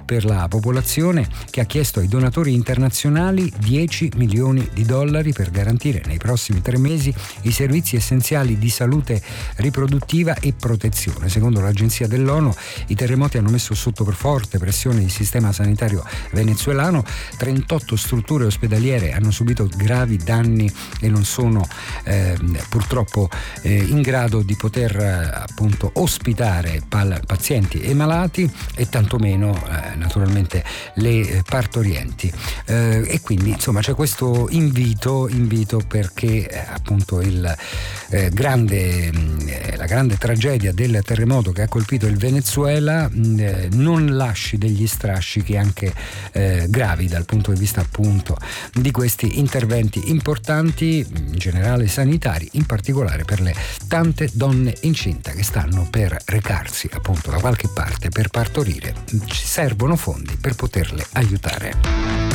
per la popolazione, che ha chiesto ai donatori internazionali $10 milioni per garantire nei prossimi 3 mesi i servizi essenziali di salute riproduttiva e protezione. Secondo l'agenzia dell'ONU, i terremoti hanno messo sotto forte pressione il sistema sanitario venezuelano. 38 strutture ospedaliere hanno subito gravi danni e non sono purtroppo in grado di poter appunto ospitare pazienti e malati, e tantomeno naturalmente le partorienti, e quindi insomma c'è questo invito perché appunto la grande tragedia del terremoto che ha colpito il Venezuela non lasci degli strascichi anche gravi dal punto di vista appunto di questi interventi importanti, in generale sanitari, in particolare per le tante donne incinte che stanno per recarsi appunto da qualche parte per partorire. Ci servono fondi per poterle aiutare.